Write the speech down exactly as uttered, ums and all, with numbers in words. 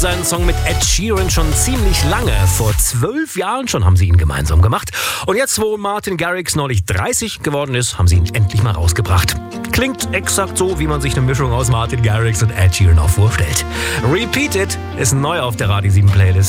Seinen Song mit Ed Sheeran schon ziemlich lange. Vor zwölf Jahren schon haben sie ihn gemeinsam gemacht. Und jetzt, wo Martin Garrix neulich dreißig geworden ist, haben sie ihn endlich mal rausgebracht. Klingt exakt so, wie man sich eine Mischung aus Martin Garrix und Ed Sheeran auch vorstellt. Repeat It ist neu auf der Radio sieben Playlist.